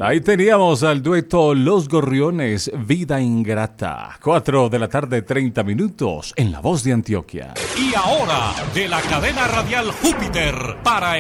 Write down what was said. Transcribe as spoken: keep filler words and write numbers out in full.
Ahí teníamos al dueto Los Gorriones, Vida Ingrata. Cuatro de la tarde, treinta minutos, en La Voz de Antioquia. Y ahora, de la cadena radial Júpiter, para